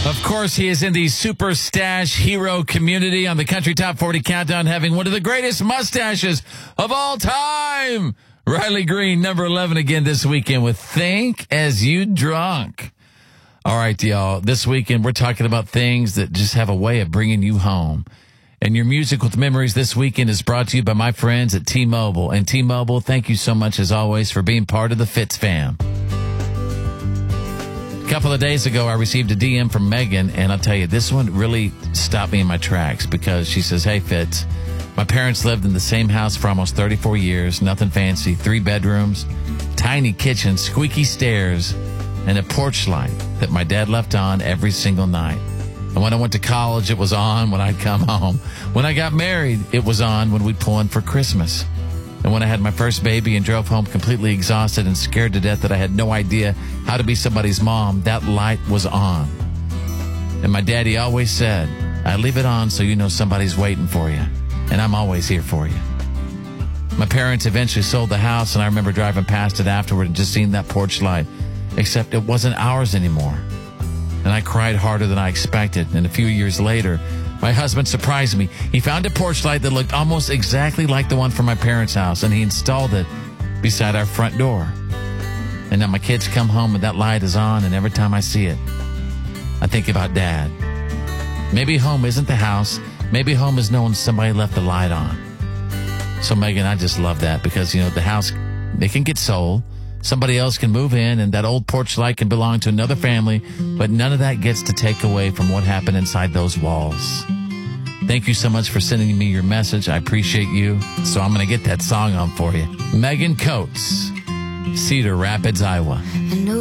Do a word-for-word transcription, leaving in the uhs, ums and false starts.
Of course, he is in the Super Stash Hero community on the Country Top forty Countdown, having one of the greatest mustaches of all time. Riley Green, number eleven again this weekend with Think As You Drunk. All right, y'all. This weekend, we're talking about things that just have a way of bringing you home. And your music with memories this weekend is brought to you by my friends at T-Mobile. And T-Mobile, thank you so much, as always, for being part of the Fitz fam. A couple of days ago, I received a D M from Megan, and I'll tell you, this one really stopped me in my tracks because she says, "Hey, Fitz, my parents lived in the same house for almost thirty-four years, nothing fancy, three bedrooms, tiny kitchen, squeaky stairs, and a porch light that my dad left on every single night. And when I went to college, it was on when I'd come home. When I got married, it was on when we'd pull in for Christmas. And when I had my first baby and drove home completely exhausted and scared to death that I had no idea how to be somebody's mom, that light was on. And my daddy always said, I leave it on so you know somebody's waiting for you. And I'm always here for you." My parents eventually sold the house, and I remember driving past it afterward and just seeing that porch light, except it wasn't ours anymore. And I cried harder than I expected. And a few years later, my husband surprised me. He found a porch light that looked almost exactly like the one from my parents' house, and he installed it beside our front door. And now my kids come home and that light is on, and every time I see it, I think about Dad. Maybe home isn't the house. Maybe home is knowing somebody left the light on. So, Megan, I just love that because, you know, the house, they can get sold. Somebody else can move in, and that old porch light can belong to another family, but none of that gets to take away from what happened inside those walls. Thank you so much for sending me your message. I appreciate you. So I'm going to get that song on for you. Megan Coates, Cedar Rapids, Iowa.